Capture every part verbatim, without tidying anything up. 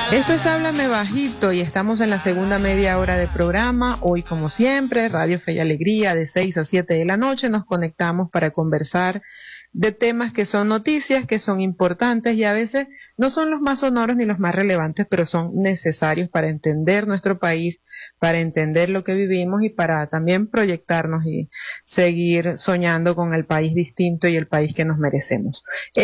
Esto es Háblame Bajito y estamos en la segunda media hora de programa. Hoy, como siempre, Radio Fe y Alegría, de seis a siete de la noche, nos conectamos para conversar de temas que son noticias, que son importantes y a veces no son los más sonoros ni los más relevantes, pero son necesarios para entender nuestro país, para entender lo que vivimos y para también proyectarnos y seguir soñando con el país distinto y el país que nos merecemos.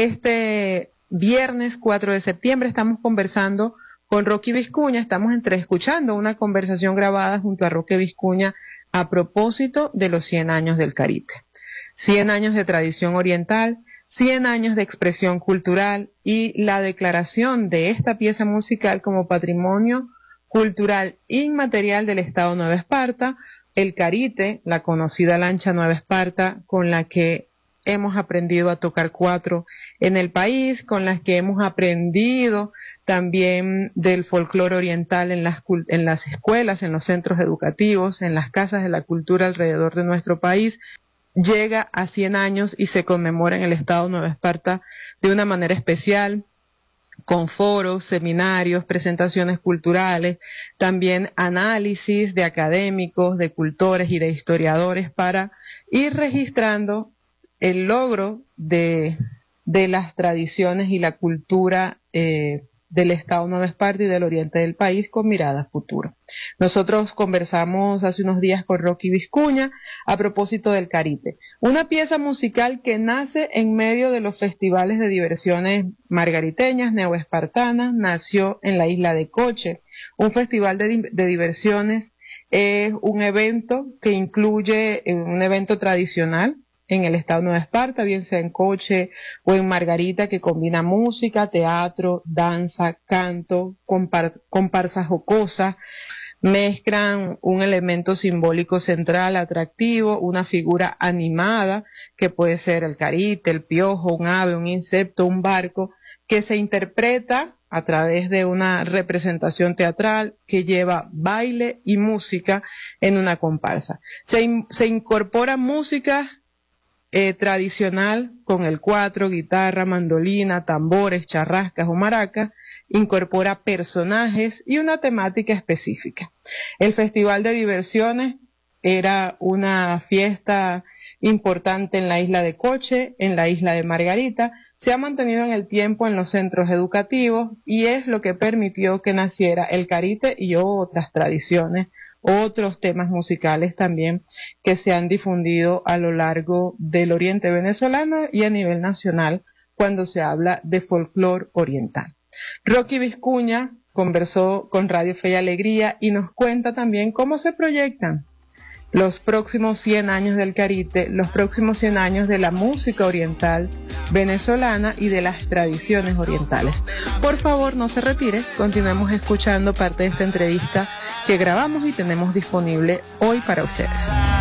Este viernes cuatro de septiembre estamos conversando con Rocky Vizcuña, estamos entre escuchando una conversación grabada junto a Roque Vizcuña a propósito de los cien años del Carite. cien años de tradición oriental, cien años de expresión cultural y la declaración de esta pieza musical como patrimonio cultural inmaterial del Estado Nueva Esparta, el Carite, la conocida lancha Nueva Esparta, con la que hemos aprendido a tocar cuatro en el país, con las que hemos aprendido también del folclore oriental en las, en las escuelas, en los centros educativos, en las casas de la cultura alrededor de nuestro país, llega a cien años y se conmemora en el Estado Nueva Esparta de una manera especial, con foros, seminarios, presentaciones culturales, también análisis de académicos, de cultores y de historiadores para ir registrando el logro de, de las tradiciones y la cultura eh, del Estado Nueva Esparta y del oriente del país con mirada a futuro. Nosotros conversamos hace unos días con Rocky Vizcuña a propósito del Carite, una pieza musical que nace en medio de los festivales de diversiones margariteñas, neoespartanas, nació en la isla de Coche. Un festival de, de diversiones es un evento que incluye un evento tradicional en el Estado Nueva Esparta, bien sea en Coche o en Margarita, que combina música, teatro, danza, canto, compar comparsas jocosas, mezclan un elemento simbólico central atractivo, una figura animada, que puede ser el carite, el piojo, un ave, un insecto, un barco, que se interpreta a través de una representación teatral que lleva baile y música en una comparsa. Se, in se incorpora música Eh, tradicional con el cuatro, guitarra, mandolina, tambores, charrascas o maracas, incorpora personajes y una temática específica. El Festival de Diversiones era una fiesta importante en la isla de Coche, en la isla de Margarita, se ha mantenido en el tiempo en los centros educativos y es lo que permitió que naciera el Carite y otras tradiciones, otros temas musicales también que se han difundido a lo largo del oriente venezolano y a nivel nacional cuando se habla de folclore oriental. Rocky Vizcuña conversó con Radio Fe y Alegría y nos cuenta también cómo se proyectan los próximos cien años del Carite, los próximos cien años de la música oriental venezolana y de las tradiciones orientales. Por favor, no se retire, continuemos escuchando parte de esta entrevista que grabamos y tenemos disponible hoy para ustedes.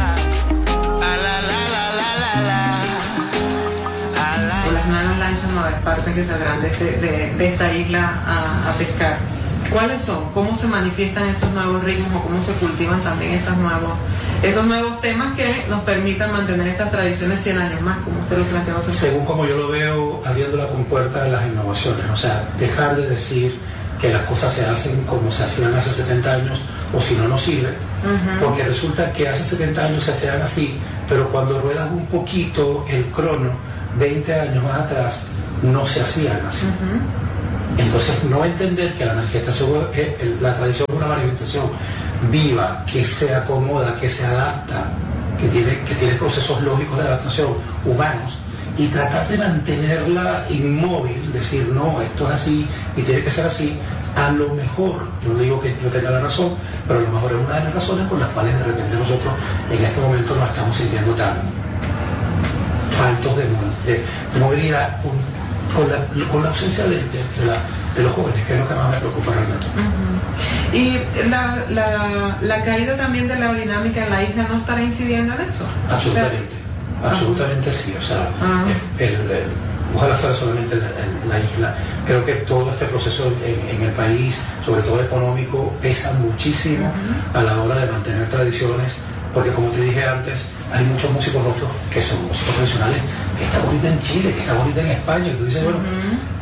De las nuevas lanchas Nueva Esparta que saldrán de, este, de, de esta isla a, a pescar, ¿cuáles son? ¿Cómo se manifiestan esos nuevos ritmos o cómo se cultivan también esos nuevos, esos nuevos temas que nos permitan mantener estas tradiciones cien años más, como usted lo planteó hace? Según como yo lo veo, abriendo la compuerta de las innovaciones, o sea, dejar de decir que las cosas se hacen como se hacían hace setenta años, o si no, no sirve, uh-huh. Porque resulta que hace setenta años se hacían así, pero cuando ruedas un poquito el crono, veinte años más atrás, no se hacían así. Uh-huh. Entonces, no entender que la manifestación, la tradición es una manifestación viva, que se acomoda, que se adapta, que tiene, que tiene procesos lógicos de adaptación humanos, y tratar de mantenerla inmóvil, decir, no, esto es así y tiene que ser así, a lo mejor, no digo que yo tenga la razón, pero a lo mejor es una de las razones por las cuales de repente nosotros en este momento nos estamos sintiendo tan faltos de, de, de movilidad con, con, la, con la ausencia de, de, de, la, de los jóvenes, que es lo que más me preocupa realmente. Uh-huh. ¿Y la, la, la caída también de la dinámica en la isla no estará incidiendo en eso? Absolutamente. O sea, absolutamente sí, o sea, uh-huh. el, el, ojalá fuera solamente la, la isla. Creo que todo este proceso en, en el país, sobre todo económico, pesa muchísimo uh-huh. a la hora de mantener tradiciones, porque como te dije antes, hay muchos músicos nuestros que son músicos tradicionales, que están ahorita en Chile, que están ahorita en España, y tú dices, bueno, uh-huh.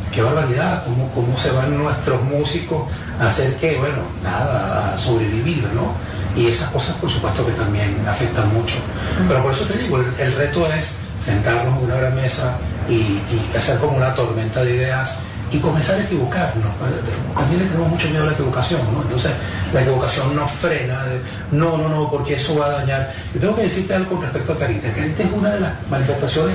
qué barbaridad, cómo, cómo se van nuestros músicos a hacer que, bueno, nada, a sobrevivir, ¿no? Y esas cosas, por supuesto, que también afectan mucho. Pero por eso te digo, el, el reto es sentarnos en una gran mesa y, y hacer como una tormenta de ideas y comenzar a equivocarnos. También le tenemos mucho miedo a la equivocación, ¿no? Entonces, la equivocación nos frena, de, no, no, no, porque eso va a dañar. Yo tengo que decirte algo con respecto a Carite. Carite es una de las manifestaciones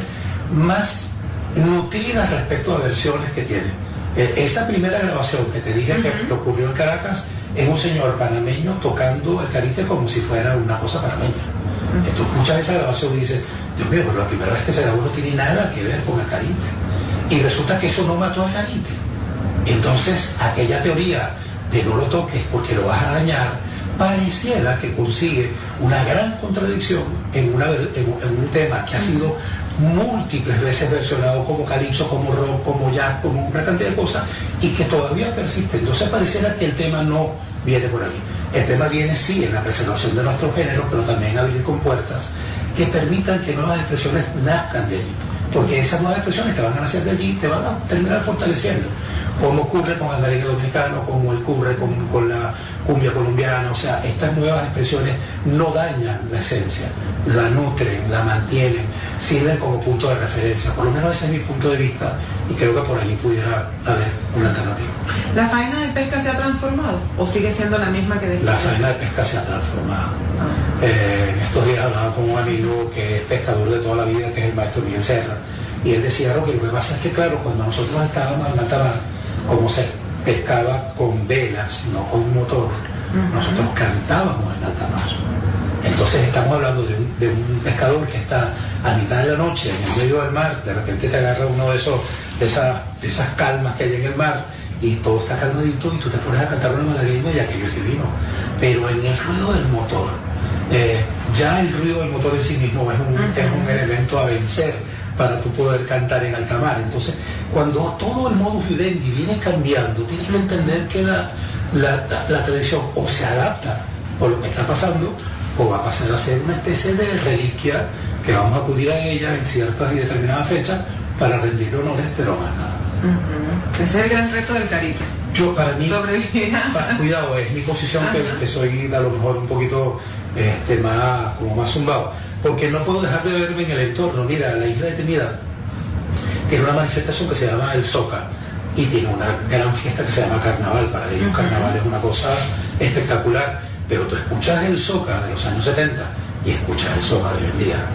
más nutridas respecto a versiones que tiene. Eh, esa primera grabación que te dije uh-huh. que, que ocurrió en Caracas es un señor panameño tocando el carite como si fuera una cosa panameña. Uh-huh. Tú escuchas esa grabación y dices, Dios mío, pero la primera vez que se grabó no tiene nada que ver con el carite. Y resulta que eso no mató al carite. Entonces, aquella teoría de no lo toques porque lo vas a dañar, pareciera que consigue una gran contradicción en, una, en, en un tema que ha sido múltiples veces versionado como calipso, como rock, como jazz, como una cantidad de cosas, y que todavía persiste. Entonces pareciera que el tema no viene por ahí. El tema viene sí en la preservación de nuestros géneros, pero también abrir compuertas que permitan que nuevas expresiones nazcan de allí. Porque esas nuevas expresiones que van a nacer de allí te van a terminar fortaleciendo. Como ocurre con el merengue dominicano, como ocurre con, con la cumbia colombiana. O sea, estas nuevas expresiones no dañan la esencia, la nutren, la mantienen, sirven como punto de referencia. Por lo menos ese es mi punto de vista y creo que por allí pudiera haber una alternativa. ¿La faena de pesca se ha transformado o sigue siendo la misma que después? La faena de pesca se ha transformado. Ah. Eh, en estos días hablaba con un amigo que es pescador de toda la vida, que es el maestro Miguel Serra, y él decía algo que lo que pasa es que, claro, cuando nosotros estábamos en alta mar, como se pescaba con velas, no con motor, uh-huh. nosotros cantábamos en alta mar. Entonces estamos hablando de un, de un pescador que está a mitad de la noche en el medio del mar, de repente te agarra uno de esos, de esas, de esas calmas que hay en el mar y todo está calmadito y tú te pones a cantar una malagueña y aquello es divino. Pero en el ruido del motor, eh, ya el ruido del motor en sí mismo es un, uh-huh. es un elemento a vencer para tú poder cantar en alta mar. Entonces, cuando todo el modus vivendi viene cambiando, tienes que entender que la, la, la, la tradición o se adapta por lo que está pasando, o va a pasar a ser una especie de reliquia que vamos a acudir a ella en ciertas y determinadas fechas para rendirle honores, pero más nada. Uh-huh. Ese es el gran reto del carite. Yo, para mí, para, cuidado, es mi posición que, que soy a lo mejor un poquito este, más, como más zumbado, porque no puedo dejar de verme en el entorno. Mira, la isla de Trinidad tiene una manifestación que se llama el Soca y tiene una gran fiesta que se llama Carnaval. Para ellos uh-huh. Carnaval es una cosa espectacular, pero tú escuchas el Soca de los años setenta y escuchas el Soca de hoy en día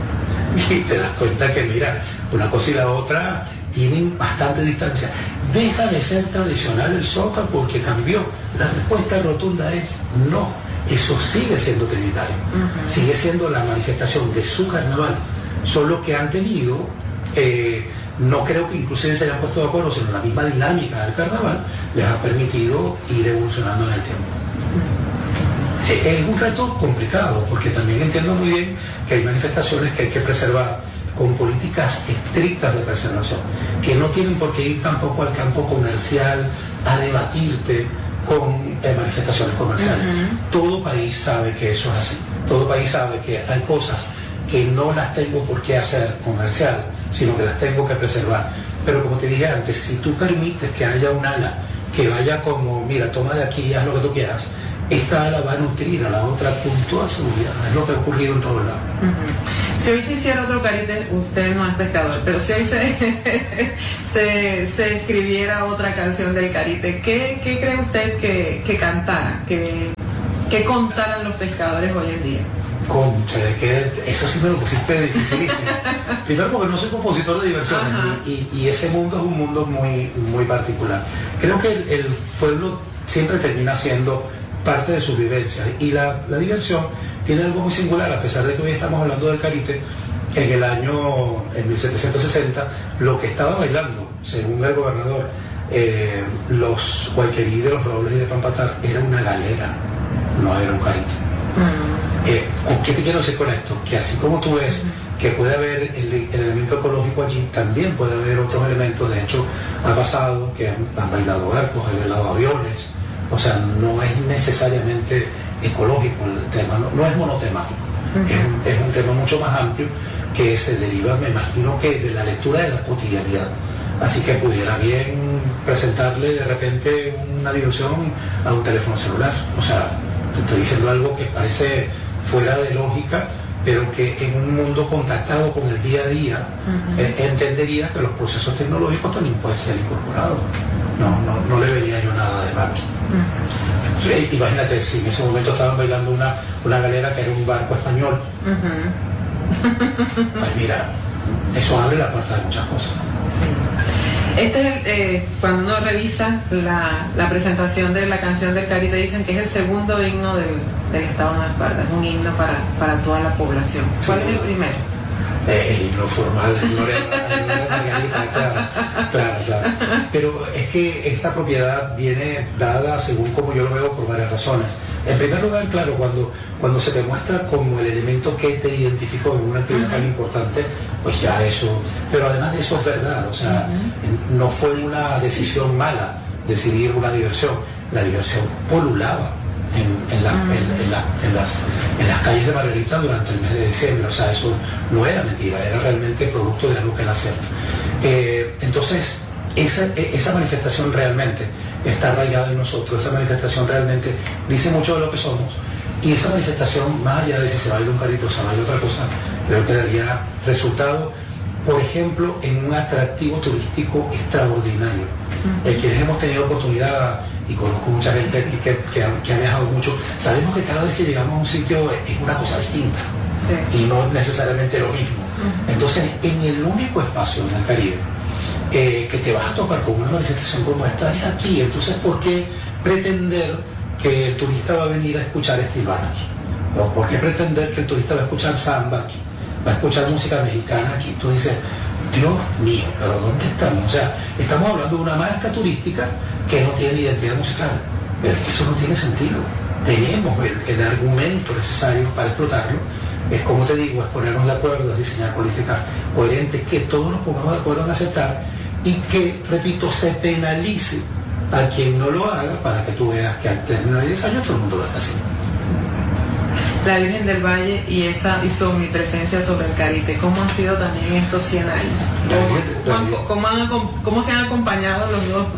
y te das cuenta que, mira, una cosa y la otra tienen bastante distancia. Deja de ser tradicional el Soca porque cambió. La respuesta rotunda es no. Eso sigue siendo trinitario, uh-huh. sigue siendo la manifestación de su carnaval, solo que han tenido, eh, no creo que inclusive se hayan puesto de acuerdo, sino la misma dinámica del carnaval les ha permitido ir evolucionando en el tiempo. Uh-huh. Eh, es un reto complicado, porque también entiendo muy bien que hay manifestaciones que hay que preservar con políticas estrictas de preservación, que no tienen por qué ir tampoco al campo comercial a debatirte con eh, manifestaciones comerciales. Uh-huh. Todo país sabe que eso es así. Todo país sabe que hay cosas que no las tengo por qué hacer comercial, sino que las tengo que preservar. Pero como te dije antes, si tú permites que haya un ala que vaya como, mira, toma de aquí y haz lo que tú quieras, esta ala va a nutrir a la otra con toda seguridad. Es lo que ha ocurrido en todos lados. Uh-huh. Si hoy se hiciera otro carite, usted no es pescador, pero si hoy se, se, se escribiera otra canción del carite, ¿qué, qué cree usted que, que cantara, que, que contaran los pescadores hoy en día? Concha, que eso sí me lo pusiste dificilísimo. Primero porque no soy compositor de diversiones y, y, y ese mundo es un mundo muy, muy particular. Creo que el, el pueblo siempre termina siendo parte de sus vivencias y la, la diversión tiene algo muy singular, a pesar de que hoy estamos hablando del carite. En el año, en mil setecientos sesenta, lo que estaba bailando, según el gobernador, eh, los Guayquerí de los Robles y de Pampatar, era una galera, no era un carite. Mm. Eh, ¿Qué te quiero decir con esto? Que así como tú ves que puede haber el, el elemento ecológico allí, también puede haber otros elementos. De hecho, ha pasado que han, han bailado barcos, han bailado aviones. O sea, no es necesariamente ecológico el tema, no, no es monotemático. Uh-huh. es, es un tema mucho más amplio que se deriva, me imagino, que de la lectura de la cotidianidad. Así que pudiera bien presentarle de repente una diversión a un teléfono celular. O sea, te estoy diciendo algo que parece fuera de lógica, pero que en un mundo contactado con el día a día, uh-huh. eh, entendería que los procesos tecnológicos también pueden ser incorporados. No, no, no le vería yo nada de malo. Uh-huh. eh, imagínate, si en ese momento estaban bailando una, una galera que era un barco español, uh-huh. pues mira, eso abre la puerta de muchas cosas. Sí. Este es el, eh, cuando uno revisa la, la presentación de la canción del Cari, te dicen que es el segundo himno del, del Estado Nueva Esparta, es un himno para, para toda la población. ¿Cuál sí, es el primero? Eh, el himno formal, el himno de Margarita, claro, claro, claro. Pero es que esta propiedad viene dada, según como yo lo veo, por varias razones. En primer lugar, claro, cuando, cuando se te muestra como el elemento que te identificó en una actividad uh-huh. tan importante, pues ya eso, pero además de eso es verdad, o sea, uh-huh. no fue una decisión mala decidir una diversión, la diversión polulaba en, en, la, uh-huh. en, en, la, en, las, en las calles de Margarita durante el mes de diciembre, o sea, eso no era mentira, era realmente producto de algo que era cierto. Eh, entonces, esa, esa manifestación realmente está arraigada en nosotros, esa manifestación realmente dice mucho de lo que somos, y esa manifestación, más allá de si se baila un carrito o se baila otra cosa, creo que daría resultado, por ejemplo, en un atractivo turístico extraordinario. Uh-huh. Eh, quienes hemos tenido oportunidad, y conozco mucha gente que, que, que, ha, que ha viajado mucho, sabemos que cada vez que llegamos a un sitio es una cosa distinta, sí. y no necesariamente lo mismo. Uh-huh. Entonces, en el único espacio en el Caribe eh, que te vas a topar con una manifestación como esta es aquí. Entonces, ¿por qué pretender que el turista va a venir a escuchar estilo aquí? ¿O por qué pretender que el turista va a escuchar samba aquí? Va a escuchar música mexicana aquí. Tú dices, Dios mío, pero ¿dónde estamos? O sea, estamos hablando de una marca turística que no tiene identidad musical, pero es que eso no tiene sentido. Tenemos el, el argumento necesario para explotarlo. Es como te digo, es ponernos de acuerdo, es diseñar políticas coherentes, que todos nos pongamos de acuerdo en aceptar y que, repito, se penalice a quien no lo haga, para que tú veas que al término de diez años todo el mundo lo está haciendo. La Virgen del Valle y esa y su omnipresencia sobre el Carite, ¿cómo han sido también estos cien años? ¿Cómo, cómo, han, cómo se han acompañado los dos?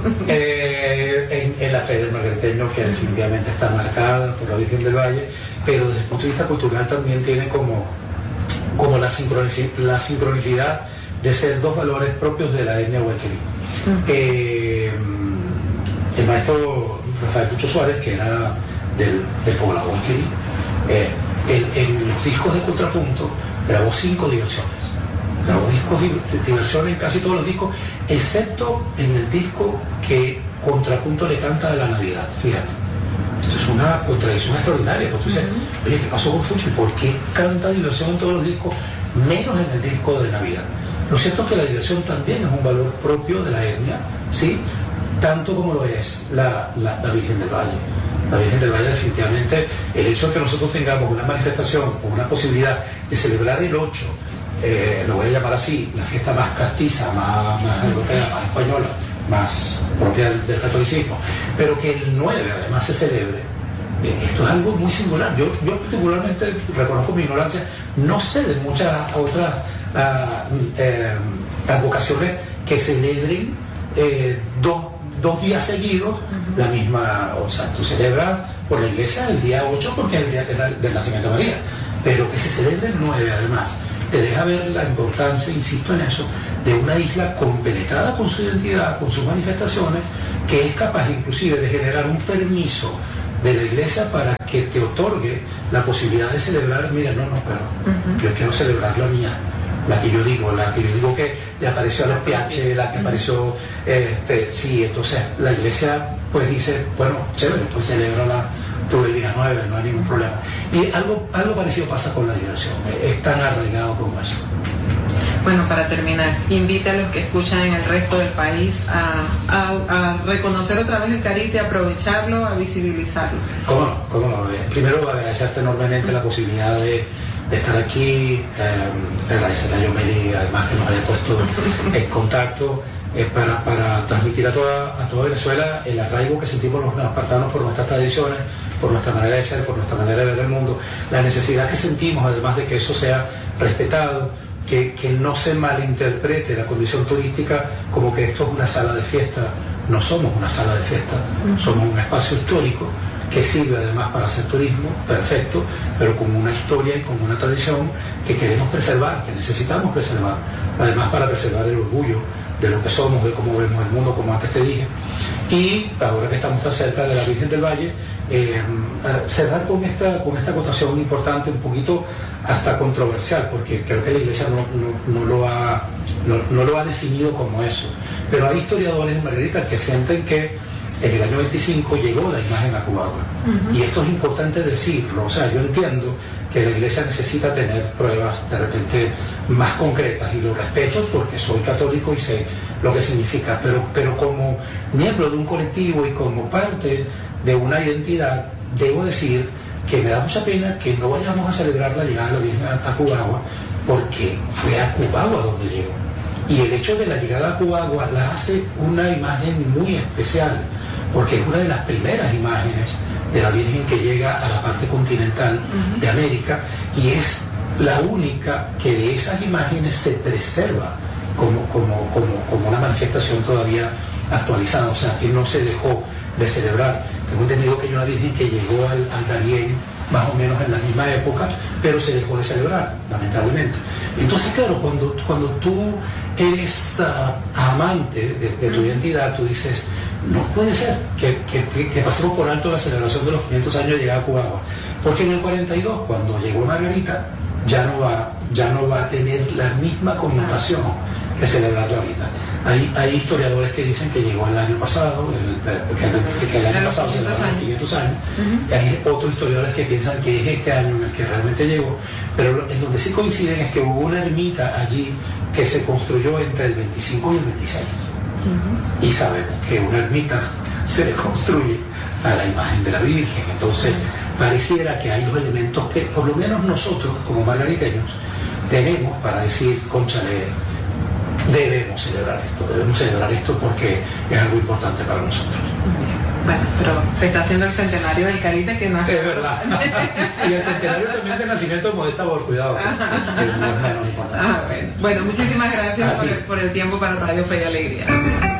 Eh, en, en la fe del margariteño, que definitivamente está marcada por la Virgen del Valle, pero desde el punto de vista cultural también tiene como, como la, sincronicidad, la sincronicidad de ser dos valores propios de la etnia huayquerí. Uh-huh. eh, el maestro Rafael Pucho Suárez, que era del, del poblado huayquerí, eh, en los discos de Contrapunto grabó cinco diversiones, grabó discos de diversiones en casi todos los discos, excepto en el disco que Contrapunto le canta de la Navidad. Fíjate, esto es una contradicción extraordinaria, porque tú dices, uh-huh. oye, ¿qué pasó con Fucho? ¿Por qué canta diversión en todos los discos, menos en el disco de Navidad? Lo cierto es que la diversión también es un valor propio de la etnia, ¿sí? Tanto como lo es la, la, la Virgen del Valle. La Virgen del Valle, definitivamente, el hecho de que nosotros tengamos una manifestación o una posibilidad de celebrar el ocho, eh, lo voy a llamar así, la fiesta más castiza, más, más europea, más española, más propia del, del catolicismo, pero que el nueve además se celebre, eh, esto es algo muy singular. Yo, yo particularmente reconozco mi ignorancia, no sé de muchas otras uh, eh, advocaciones que celebren eh, dos dos días seguidos, uh-huh. la misma, o sea, tú celebras por la iglesia el día ocho porque es el día del, del nacimiento de María, pero que se celebre el nueve además, te deja ver la importancia, insisto en eso, de una isla compenetrada con su identidad, con sus manifestaciones, que es capaz inclusive de generar un permiso de la iglesia para que te otorgue la posibilidad de celebrar, mira, no, no, pero uh-huh. yo quiero celebrar la mía, la que yo digo, la que yo digo que le apareció a los P H, la que apareció, este, sí, entonces la iglesia pues dice, bueno, chévere, pues celebra la, tú el día nueve, no hay ningún problema. Y algo, algo parecido pasa con la diversión, es tan arraigado como eso. Bueno, para terminar, invita a los que escuchan en el resto del país a, a, a reconocer otra vez el Carite, a aprovecharlo, a visibilizarlo. ¿Cómo no? ¿Cómo no? Primero, agradecerte enormemente la posibilidad de de estar aquí, eh, agradecerle a Yomeli además que nos haya puesto en contacto eh, para, para transmitir a toda, a toda Venezuela el arraigo que sentimos los espartanos por nuestras tradiciones, por nuestra manera de ser, por nuestra manera de ver el mundo, la necesidad que sentimos además de que eso sea respetado, que, que no se malinterprete la condición turística como que esto es una sala de fiesta no somos una sala de fiesta, somos un espacio histórico que sirve además para hacer turismo, perfecto, pero con una historia y con una tradición que queremos preservar, que necesitamos preservar, además para preservar el orgullo de lo que somos, de cómo vemos el mundo, como antes te dije. Y ahora que estamos tan cerca de la Virgen del Valle, eh, cerrar con esta, con esta acotación importante, un poquito hasta controversial, porque creo que la Iglesia no, no, no, lo, ha, no, no lo ha definido como eso. Pero hay historiadores en Margarita que sienten que en el año veinticinco llegó la imagen a Cubagua. Uh-huh. Y esto es importante decirlo. O sea, yo entiendo que la Iglesia necesita tener pruebas de repente más concretas, y lo respeto porque soy católico y sé lo que significa, pero, pero como miembro de un colectivo y como parte de una identidad, debo decir que me da mucha pena que no vayamos a celebrar la llegada de la Virgen a, a Cubagua, porque fue a Cubagua donde llegó. Y el hecho de la llegada a Cubagua la hace una imagen muy especial, porque es una de las primeras imágenes de la Virgen que llega a la parte continental uh-huh. de América, y es la única que de esas imágenes se preserva como, como, como, como una manifestación todavía actualizada, o sea, que no se dejó de celebrar. Tengo entendido que hay una Virgen que llegó al, al Darién más o menos en la misma época, pero se dejó de celebrar, lamentablemente. Entonces, claro, cuando, cuando tú eres uh, amante de, de tu identidad, tú dices, no puede ser que, que, que, que pasemos por alto la celebración de los quinientos años de llegada a Cubagua, porque en el cuarenta y dos, cuando llegó Margarita, ya no va, ya no va a tener la misma connotación que celebrarlo ahorita. Hay, hay historiadores que dicen que llegó el año pasado, el, que, el, que el año pasado se celebraron quinientos años. Uh-huh. Hay otros historiadores que piensan que es este año en el que realmente llegó, pero en donde sí coinciden es que hubo una ermita allí que se construyó entre el veinticinco y el veintiséis. Uh-huh. Y sabemos que una ermita se le construye a la imagen de la Virgen. Entonces, uh-huh. pareciera que hay dos elementos que por lo menos nosotros, como margariteños, tenemos para decir, cónchale, debemos celebrar esto, debemos celebrar esto porque es algo importante para nosotros. Bueno, pero se está haciendo el centenario del Carite que nace. Es verdad. Y el centenario también del nacimiento de Modesta Bor, cuidado. Que no es menos importante. Ah, bueno. bueno, muchísimas gracias por el, por el tiempo para Radio Fe y Alegría.